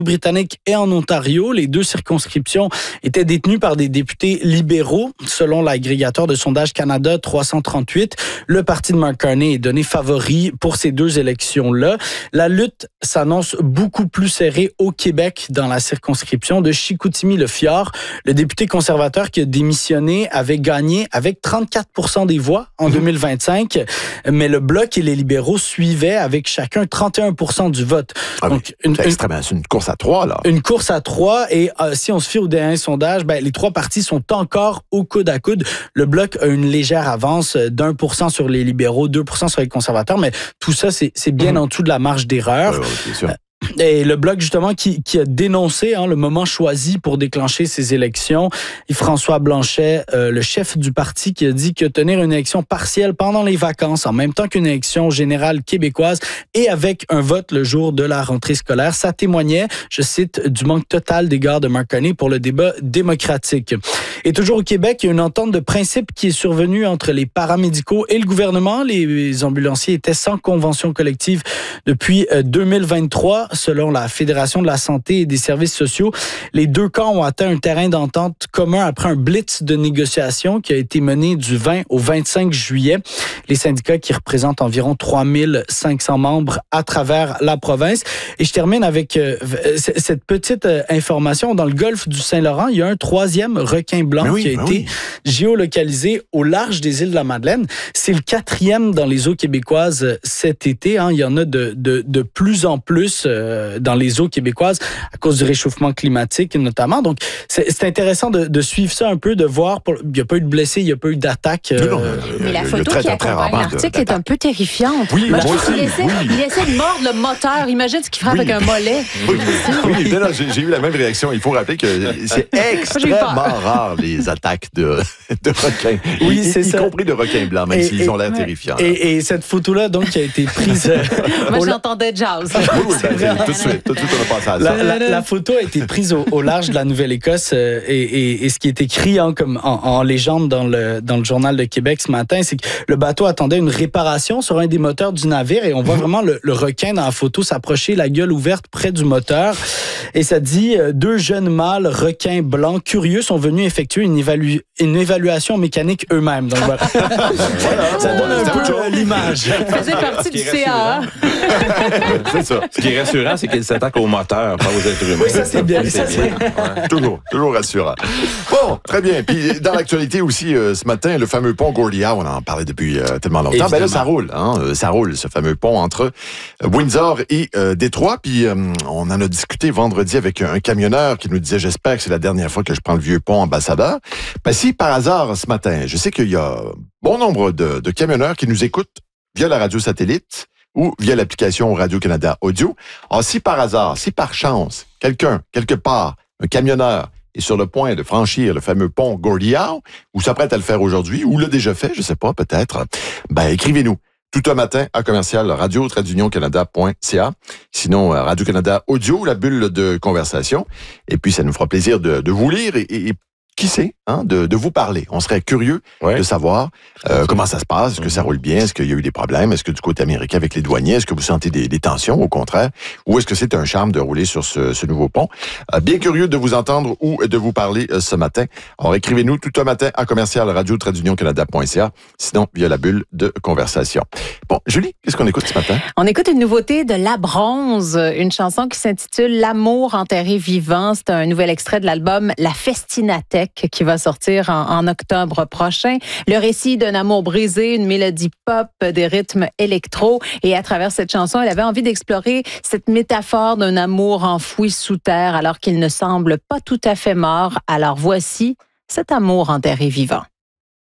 Britannique et en Ontario. Les deux circonscriptions étaient détenues par des députés libéraux. Selon l'agrégateur de sondage Canada 338, le parti de Mark Carney est donné favori pour ces deux élections-là. La lutte s'annonce beaucoup plus serrée au Québec dans la circonscription de Chicoutimi-Le-Fjord. Le député conservateur qui a démissionné avait gagné avec 34% des voix en 2025, mais le Bloc et les libéraux suivaient avec chacun 31% du vote. Donc, c'est une course à 3, là. Une course à 3, et si on se fie au dernier sondage, les trois partis sont encore au coude à coude. Le Bloc a une légère avance d'1% sur les libéraux, 2% sur les conservateurs, mais tout ça, c'est bien en dessous de la marge d'erreur. Bien sûr. Et le Bloc, justement, qui a dénoncé le moment choisi pour déclencher ces élections. Et François Blanchet, le chef du parti, qui a dit que tenir une élection partielle pendant les vacances, en même temps qu'une élection générale québécoise, et avec un vote le jour de la rentrée scolaire, ça témoignait, je cite, du manque total d'égard de Mark Carney pour le débat démocratique. Et toujours au Québec, il y a une entente de principe qui est survenue entre les paramédicaux et le gouvernement. Les ambulanciers étaient sans convention collective depuis 2023. Selon la Fédération de la santé et des services sociaux, les deux camps ont atteint un terrain d'entente commun après un blitz de négociation qui a été mené du 20 au 25 juillet. Les syndicats qui représentent environ 3500 membres à travers la province. Et je termine avec cette petite information. Dans le golfe du Saint-Laurent, il y a un troisième requin blanc qui a été géolocalisé au large des îles de la Madeleine. C'est le 4e dans les eaux québécoises cet été. Il y en a de plus en plus dans les eaux québécoises à cause du réchauffement climatique notamment. Donc, c'est intéressant de suivre ça un peu, de voir. Il n'y a pas eu de blessés, il n'y a pas eu d'attaque. Mais la photo qui accompagne l'article est un peu terrifiante. Oui, moi aussi. Il essaie de mordre le moteur. Imagine ce qu'il fera avec un mollet. Oui, j'ai eu la même réaction. Il faut rappeler que c'est extrêmement rare, les attaques de requins. Oui, c'est ça. Y compris de requins blancs, même s'ils ont l'air terrifiants. Et cette photo-là, donc, qui a été prise... Moi, j'entendais jazz. Tout de suite, on a passé à ça. La photo a été prise au large de la Nouvelle-Écosse et ce qui est écrit comme en légende dans le Journal de Québec ce matin, c'est que le bateau attendait une réparation sur un des moteurs du navire et on voit vraiment le requin dans la photo s'approcher, la gueule ouverte près du moteur. Et ça dit, deux jeunes mâles requins blancs curieux sont venus effectuer une évaluation mécanique eux-mêmes. Donc voilà. Ça donne un peu l'image. Ça faisait partie du CA. C'est ça. Ce qui est rassurant, c'est qu'il s'attaque au moteur, pas aux êtres humains. Oui, ça c'est bien. Toujours rassurant. Bon, très bien. Puis dans l'actualité aussi, ce matin, le fameux pont Gordie Howe, on en parlait depuis tellement longtemps. Là, ça roule. Ça roule, ce fameux pont entre Windsor et Détroit. Puis on en a discuté vendredi avec un camionneur qui nous disait, j'espère que c'est la dernière fois que je prends le vieux pont Ambassadeur. Si par hasard, ce matin, je sais qu'il y a bon nombre de camionneurs qui nous écoutent via la radio satellite ou via l'application Radio-Canada Audio. Alors, si par hasard, si par chance, quelqu'un, quelque part, un camionneur, est sur le point de franchir le fameux pont Gordie Howe, ou s'apprête à le faire aujourd'hui, ou l'a déjà fait, je sais pas, peut-être, écrivez-nous. Tout un matin à commercial radio-canada.ca. Sinon, Radio-Canada Audio, la bulle de conversation. Et puis, ça nous fera plaisir de vous lire et qui sait, de vous parler. On serait curieux de savoir comment ça se passe. Est-ce que ça roule bien? Est-ce qu'il y a eu des problèmes? Est-ce que du côté américain avec les douaniers, est-ce que vous sentez des tensions, au contraire? Ou est-ce que c'est un charme de rouler sur ce nouveau pont? Bien curieux de vous entendre ou de vous parler ce matin. Alors, écrivez-nous tout un matin à commercial radio-canada.ca. Sinon, via la bulle de conversation. Bon, Julie, qu'est-ce qu'on écoute ce matin? On écoute une nouveauté de La Bronze, une chanson qui s'intitule L'amour enterré vivant. C'est un nouvel extrait de l'album La Festinatech qui va sortir en octobre prochain. Le récit d'un amour brisé, une mélodie pop, des rythmes électro. Et à travers cette chanson, elle avait envie d'explorer cette métaphore d'un amour enfoui sous terre alors qu'il ne semble pas tout à fait mort. Alors voici cet amour enterré vivant.